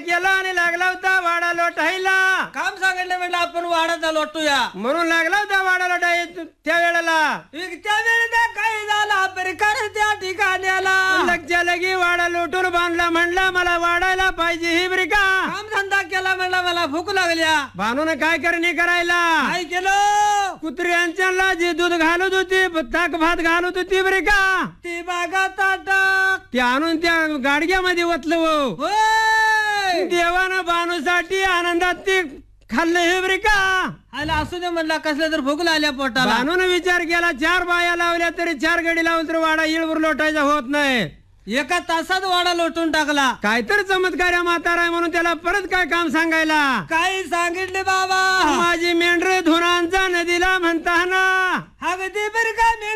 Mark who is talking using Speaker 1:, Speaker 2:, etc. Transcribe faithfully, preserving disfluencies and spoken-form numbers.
Speaker 1: केलं आणि लागला होता वाडा लोटायला.
Speaker 2: काम सांगितलं म्हणलं आपण वाडाचा लोटूया
Speaker 1: म्हणून लागला होता वाडा लोटाय त्या वेळेला.
Speaker 2: त्या वेळेला काही झाला प्रकार त्या ठिकाणी आला.
Speaker 1: लक्ष लगी वाडा लोटून बांधला म्हणला मला वाढायला पाहिजे ही बरी का.
Speaker 2: काम धंदा केला म्हणला मला भूक लागल्या.
Speaker 1: बानून काय करणे करायला
Speaker 2: काय केलं
Speaker 1: कुत्र्यांच्या जी दूध घालत होती ताक भात घालत होती बरी का.
Speaker 2: ती बागा ताटक
Speaker 1: ते आणून त्या गाडग्यामध्ये ओतलं हो. देवानं बानूसाठी आनंदात ते खाल्लं हे बरी का.
Speaker 2: आला असू दे म्हणला कसल्या तर भूक लागल्या पोटाला.
Speaker 1: बानून विचार केला चार बाया लावल्या तरी चार गडी लावून तर वाडा इळभर लोटायचा होत नाही.
Speaker 2: एका तासात वाडा लोटून टाकला.
Speaker 1: काहीतरी चमत्कार म्हातारा आहे म्हणून त्याला परत काय काम सांगायला.
Speaker 2: काही सांगितले बाबा
Speaker 1: माझी मेंढर धुरांचा नदीला म्हणताना
Speaker 2: अगदी बरं का